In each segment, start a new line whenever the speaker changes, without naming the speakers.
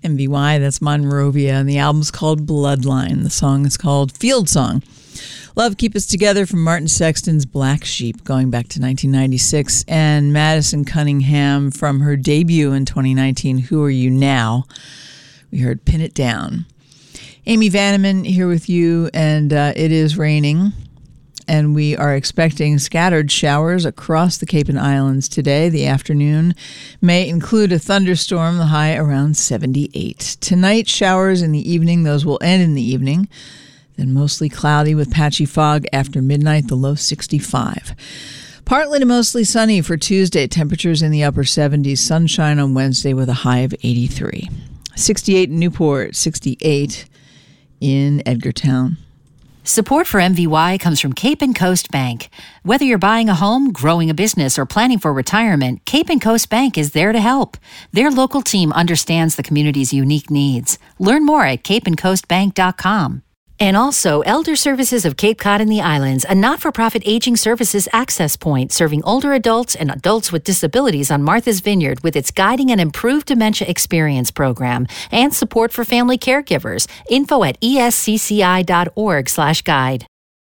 MVY, that's Monrovia, and the album's called Bloodline. The song is called Field Song. Love Keep Us Together from Martin Sexton's Black Sheep, going back to 1996, and Madison Cunningham from her debut in 2019, Who Are You Now? We heard Pin It Down. Amy Vanneman here with you, and it is raining. And we are expecting scattered showers across the Cape and Islands today. The afternoon may include a thunderstorm, the high around 78. Tonight, showers in the evening. Those will end in the evening. Then mostly cloudy with patchy fog after midnight, the low 65. Partly to mostly sunny for Tuesday. Temperatures in the upper 70s. Sunshine on Wednesday with a high of 83. 68 in Newport, 68 in Edgartown.
Support for MVY comes from Cape and Coast Bank. Whether you're buying a home, growing a business, or planning for retirement, Cape and Coast Bank is there to help. Their local team understands the community's unique needs. Learn more at capeandcoastbank.com. And also, Elder Services of Cape Cod and the Islands, a not-for-profit aging services access point serving older adults and adults with disabilities on Martha's Vineyard with its Guiding an Improved Dementia Experience program and support for family caregivers. Info at escci.org/guide.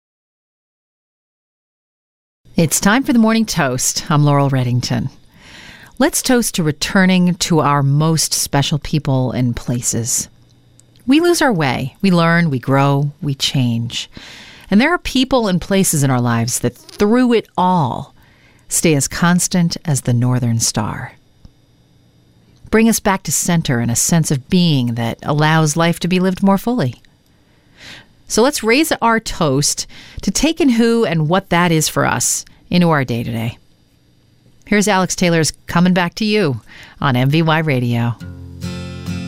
It's time for the Morning Toast. I'm Laurel Reddington. Let's toast to returning to our most special people and places. We lose our way. We learn, we grow, we change. And there are people and places in our lives that, through it all, stay as constant as the northern star. Bring us back to center and a sense of being that allows life to be lived more fully. So let's raise our toast to take in who and what that is for us into our day today. Here's Alex Taylor's Coming Back to You on MVY Radio.